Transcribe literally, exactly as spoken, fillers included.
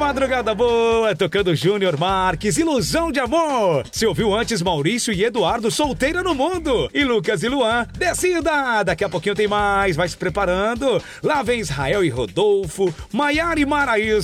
Madrugada boa, tocando Júnior Marques, Ilusão de Amor. Se ouviu antes Maurício e Eduardo, Solteira no Mundo. E Lucas e Luan, Descida. Daqui a pouquinho tem mais, vai se preparando. Lá vem Israel e Rodolfo, Maiara e Maraísa.